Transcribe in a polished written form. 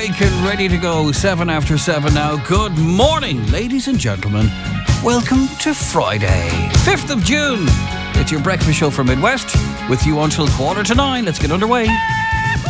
awake and ready to go. 7 after 7 now. Good morning, ladies and gentlemen. Welcome to Friday, 5th of June. It's your breakfast show for Midwest with you until 8:45. Let's get underway.